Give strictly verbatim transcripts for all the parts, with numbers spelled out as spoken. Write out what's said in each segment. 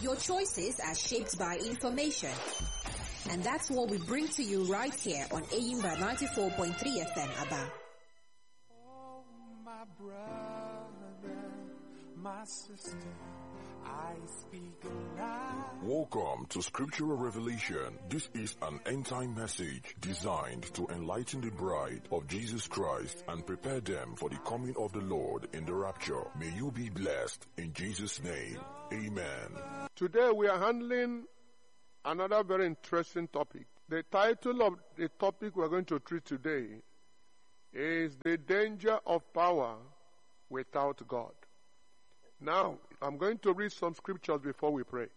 Your choices are shaped by information. And that's what we bring to you right here on Ayimba ninety-four point three F M, Aba. Oh, my brother, my sister, I speak aloud. Welcome to Scriptural Revelation. This is an end-time message designed to enlighten the bride of Jesus Christ and prepare them for the coming of the Lord in the rapture. May you be blessed in Jesus' name. Amen. Today we are handling another very interesting topic. The title of the topic we're going to treat today is The Danger of Power Without God. Now, I'm going to read some scriptures before we pray.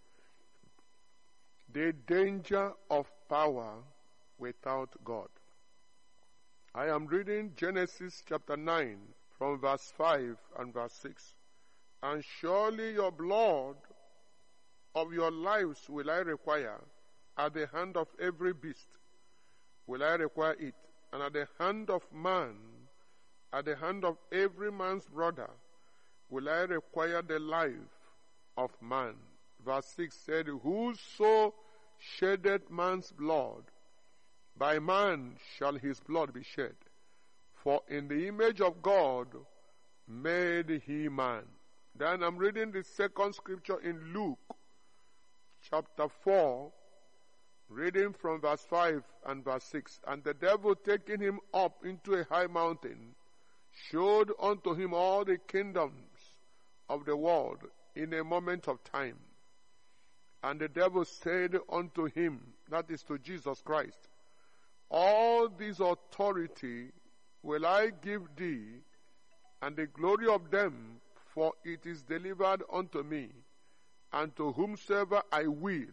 The danger of power without God. I am reading Genesis chapter nine from verse five and verse six. And surely your blood of your lives will I require, at the hand of every beast will I require it, and at the hand of man, at the hand of every man's brother, will I require the life of man. Verse six said, whoso sheddeth man's blood, by man shall his blood be shed. For in the image of God made he man. Then I'm reading the second scripture in Luke chapter four, reading from verse five and verse six. And the devil, taking him up into a high mountain, showed unto him all the kingdoms of the world in a moment of time. And the devil said unto him, that is to Jesus Christ, all this authority will I give thee, and the glory of them, for it is delivered unto me, and to whomsoever I will,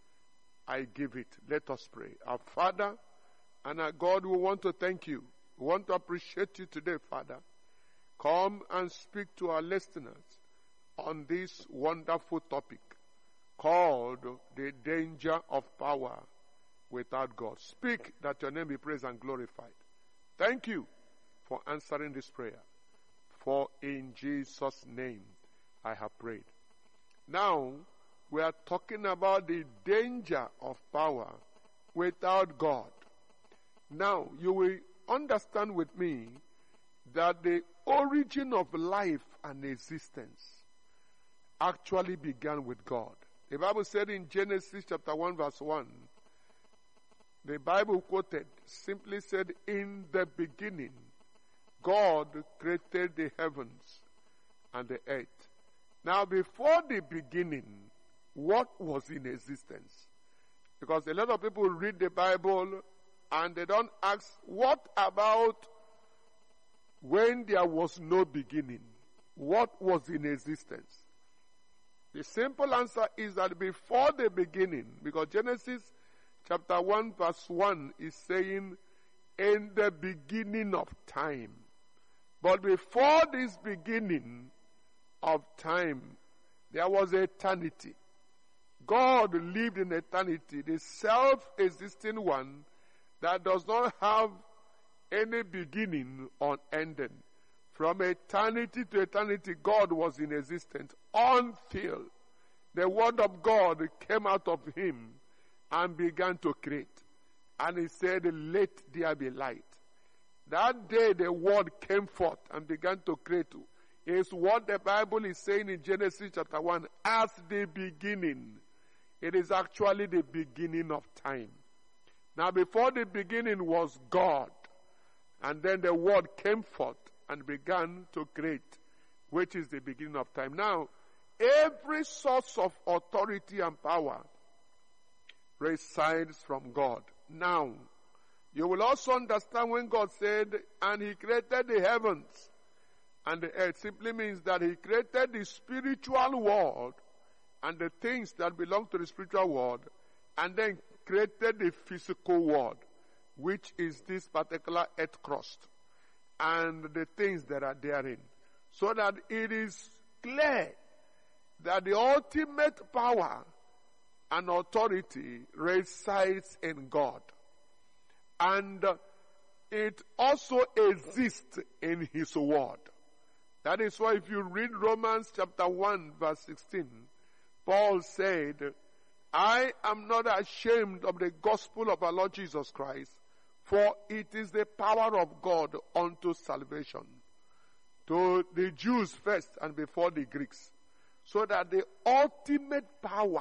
I give it. Let us pray. Our Father and our God, we want to thank you. We want to appreciate you today, Father. Come and speak to our listeners on this wonderful topic called the danger of power without God. Speak that your name be praised and glorified. Thank you for answering this prayer. For in Jesus' name I have prayed. Now, we are talking about the danger of power without God. Now, you will understand with me that the origin of life and existence actually began with God. The Bible said in Genesis chapter one verse one, the Bible quoted simply said, in the beginning, God created the heavens and the earth. Now, before the beginning, what was in existence? Because a lot of people read the Bible and they don't ask, what about when there was no beginning? What was in existence? The simple answer is that before the beginning, because Genesis chapter one verse one is saying, in the beginning of time. But before this beginning of time, there was eternity. God lived in eternity, the self-existing one that does not have any beginning or ending. From eternity to eternity, God was in existence until the word of God came out of him and began to create. And he said, let there be light. That day the word came forth and began to create. Is what the Bible is saying in Genesis chapter one as the beginning. It is actually the beginning of time. Now, before the beginning was God, and then the word came forth and began to create, which is the beginning of time. Now, every source of authority and power resides from God. Now, you will also understand when God said, and he created the heavens and the earth, simply means that he created the spiritual world and the things that belong to the spiritual world, and then created the physical world, which is this particular earth crust and the things that are therein. So that it is clear that the ultimate power and authority resides in God. And it also exists in his word. That is why if you read Romans chapter one verse sixteen, Paul said, I am not ashamed of the gospel of our Lord Jesus Christ, for it is the power of God unto salvation, to the Jews first and before the Greeks, so that the ultimate power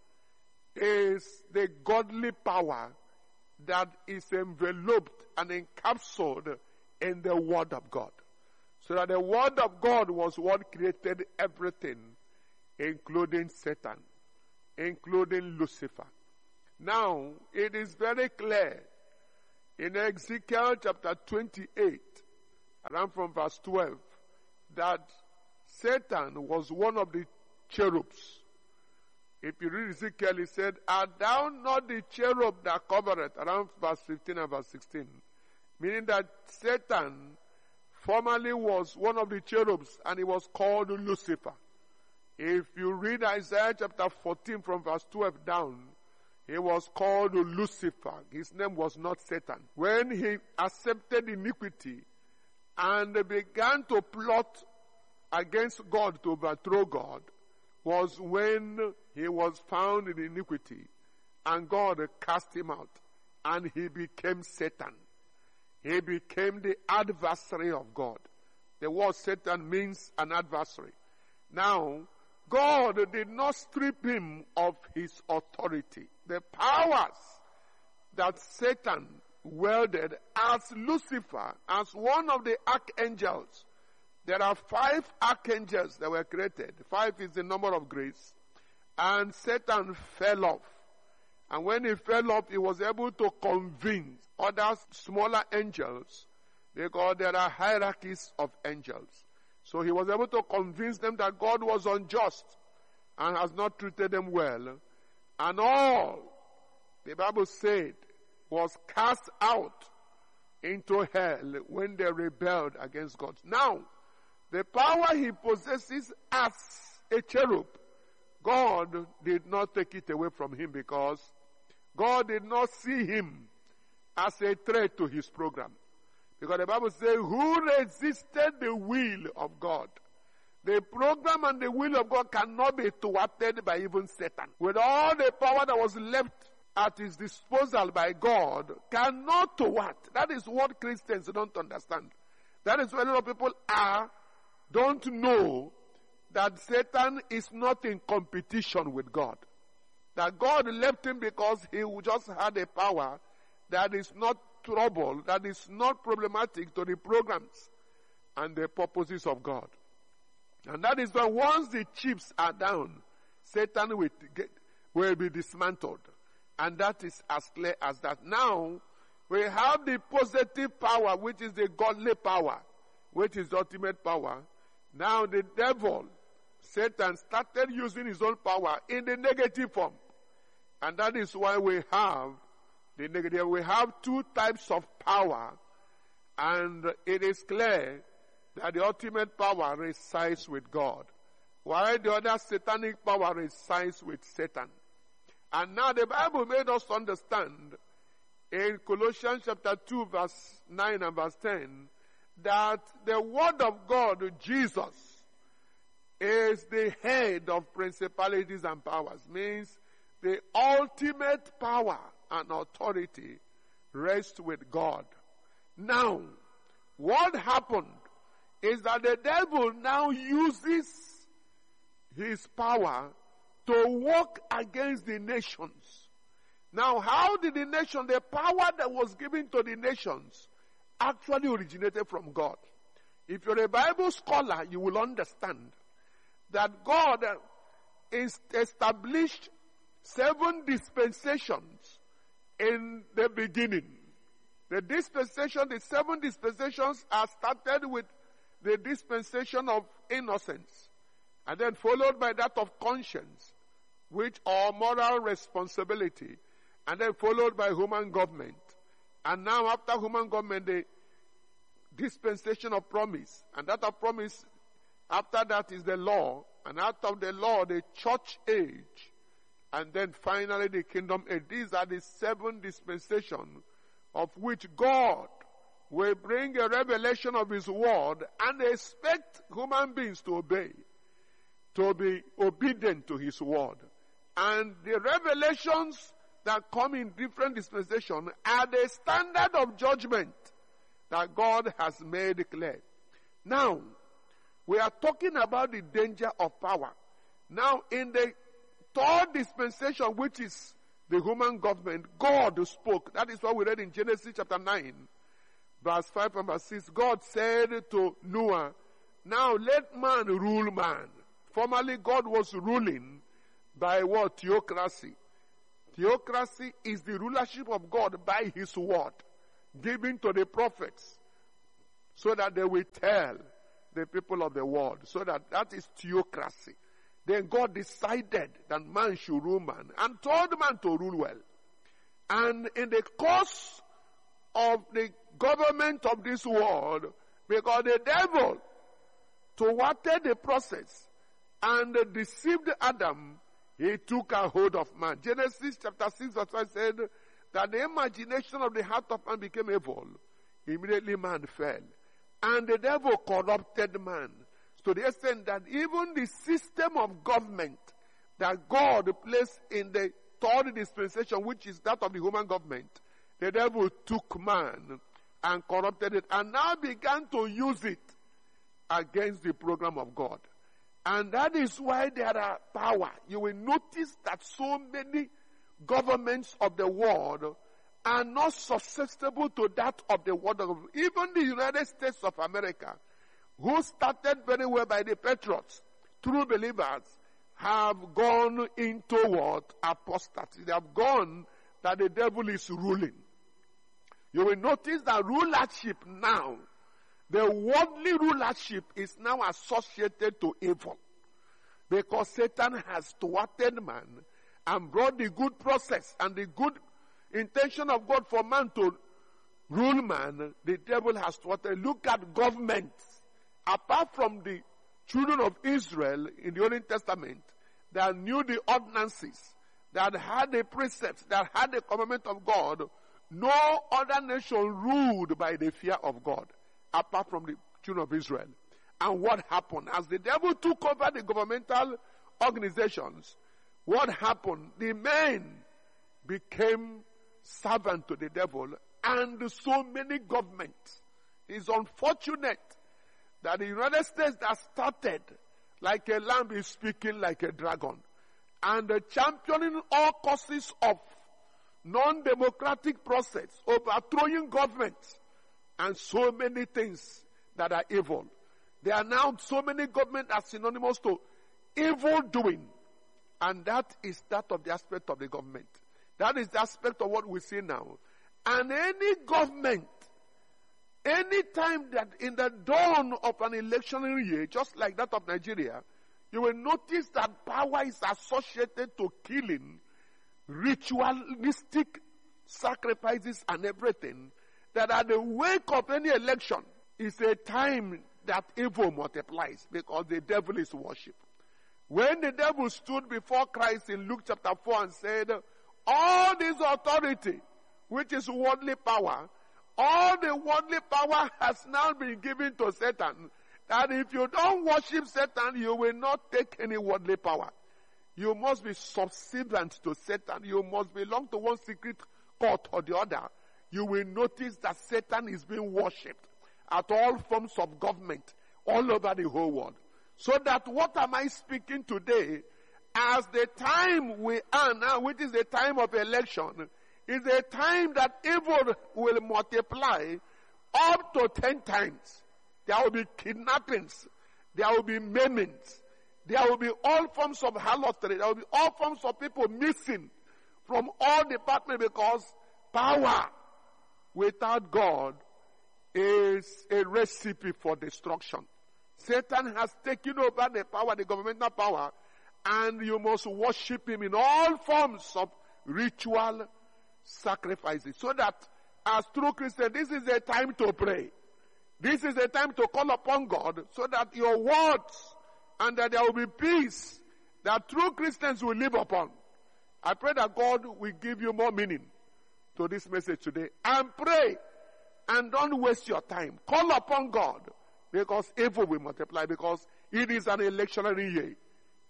is the godly power that is enveloped and encapsulated in the Word of God. So that the Word of God was what created everything, including Satan, including Lucifer. Now, it is very clear in Ezekiel chapter twenty-eight, around from verse twelve, that Satan was one of the cherubs. If you read Ezekiel, he said, art thou not the cherub that covereth, around verse fifteen and verse sixteen. Meaning that Satan formerly was one of the cherubs, and he was called Lucifer. If you read Isaiah chapter fourteen from verse twelve down, he was called Lucifer. His name was not Satan. When he accepted iniquity and began to plot against God to overthrow God, was when he was found in iniquity, and God cast him out, and he became Satan. He became the adversary of God. The word Satan means an adversary. Now, God did not strip him of his authority. The powers that Satan wielded as Lucifer, as one of the archangels. There are five archangels that were created. Five is the number of grace. And Satan fell off. And when he fell off, he was able to convince other smaller angels, because there are hierarchies of angels. So he was able to convince them that God was unjust and has not treated them well. And all, the Bible said, was cast out into hell when they rebelled against God. Now, the power he possesses as a cherub, God did not take it away from him, because God did not see him as a threat to his program. Because the Bible says, who resisted the will of God? The program and the will of God cannot be thwarted by even Satan. With all the power that was left at his disposal by God, cannot thwart. That is what Christians don't understand. That is why a lot of people are, don't know that Satan is not in competition with God. That God left him because he just had a power that is not trouble, that is not problematic to the programs and the purposes of God. And that is why once the chips are down, Satan will, get, will be dismantled. And that is as clear as that. Now, we have the positive power, which is the godly power, which is the ultimate power. Now the devil, Satan, started using his own power in the negative form. And that is why we have the negative. We have two types of power, and it is clear that the ultimate power resides with God, while the other satanic power resides with Satan. And now the Bible made us understand in Colossians chapter two, verse nine and verse ten, that the Word of God, Jesus, is the head of principalities and powers. Means the ultimate power and authority rests with God. Now, what happened is that the devil now uses his power to work against the nations. Now, how did the nation, the power that was given to the nations, actually originated from God? If you're a Bible scholar, you will understand that God is established seven dispensations in the beginning. The dispensation, the seven dispensations are started with the dispensation of innocence, and then followed by that of conscience, which are moral responsibility, and then followed by human government. And now after human government, the dispensation of promise, and that of promise, after that is the law, and out of the law, the church age, and then finally the kingdom age. These are the seven dispensations of which God will bring a revelation of his word and expect human beings to obey. to be obedient to his word. And the revelations that come in different dispensations are the standard of judgment that God has made clear. Now, we are talking about the danger of power. Now, in the third dispensation, which is the human government, God spoke. That is what we read in Genesis chapter nine, verse five and verse six. God said to Noah, now let man rule man. Formerly, God was ruling by what? Theocracy. Theocracy is the rulership of God by his word, given to the prophets, so that they will tell the people of the world. So that that is theocracy. Then God decided that man should rule man and told man to rule well. And in the course of the government of this world, because the devil thwarted the process and deceived Adam, he took a hold of man. Genesis chapter six verse five said that the imagination of the heart of man became evil. Immediately man fell. And the devil corrupted man to the extent that even the system of government that God placed in the third dispensation, which is that of the human government, the devil took man and corrupted it and now began to use it against the program of God. And that is why there are power. You will notice that so many governments of the world are not susceptible to that of the word of God. Even the United States of America, who started very well by the patriots, true believers, have gone into what? Apostasy. They have gone that the devil is ruling. You will notice that rulership now, the worldly rulership is now associated to evil. Because Satan has thwarted man and brought the good process and the good intention of God for man to rule man. The devil has thwarted. Look at governments. Apart from the children of Israel in the Old Testament that knew the ordinances, that had the precepts, that had the commandment of God, no other nation ruled by the fear of God apart from the children of Israel. And what happened? As the devil took over the governmental organizations, what happened? The men became servant to the devil, and so many governments. It's unfortunate that the United States that started like a lamb is speaking like a dragon. And uh, championing all causes of non-democratic process, overthrowing governments, and so many things that are evil. There are now so many governments are synonymous to evil doing. And that is that of the aspect of the government. That is the aspect of what we see now. And any government, any time that in the dawn of an electionary year, just like that of Nigeria, you will notice that power is associated to killing, ritualistic sacrifices and everything, that at the wake of any election is a time that evil multiplies because the devil is worshipped. When the devil stood before Christ in Luke chapter four and said, all this authority, which is worldly power, all the worldly power has now been given to Satan, that if you don't worship Satan, you will not take any worldly power. You must be subservient to Satan. You must belong to one secret court or the other. You will notice that Satan is being worshipped at all forms of government all over the whole world. So that what am I speaking today, as the time we are now, which is the time of election, is a time that evil will multiply up to ten times. There will be kidnappings. There will be maimings. There will be all forms of harlotry. There will be all forms of people missing from all departments, because power without God is a recipe for destruction. Satan has taken over the power, the governmental power, and you must worship him in all forms of ritual sacrifices. So that as true Christians, this is a time to pray. This is a time to call upon God, so that your words and that there will be peace that true Christians will live upon. I pray that God will give you more meaning to this message today. And pray, and don't waste your time. Call upon God, because evil will multiply, because it is an electionary year.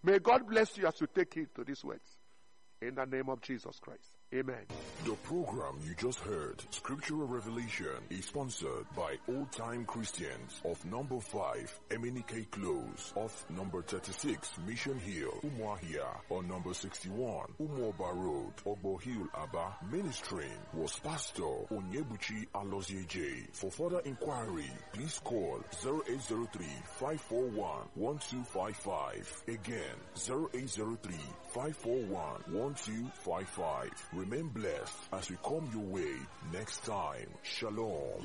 May God bless you as you take heed to these words. In the name of Jesus Christ. Amen. The program you just heard, Scriptural Revelation, is sponsored by Old Time Christians of number five, Emenike Close, off number thirty-six, Mission Hill, Umuahia, on number sixty-one, Umuoba Road, Ogbo Hill, Aba. Ministering was Pastor Onyebuchi Alozieje. For further inquiry, please call zero eight zero three, five four one, one two five five. Again, zero eight zero three, five four one, one two five five. Remain blessed as we come your way next time. Shalom.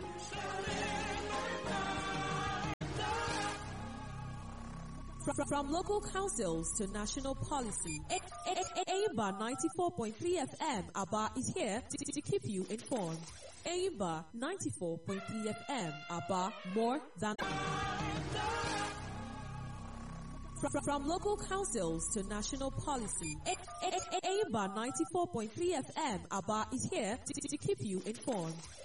From, from local councils to national policy, Aimba ninety-four point three F M Aba is here to, to keep you informed. Aimba ninety-four point three F M Aba, more than... From, from local councils to national policy, Aimba ninety-four point three F M Aba is here to, to keep you informed.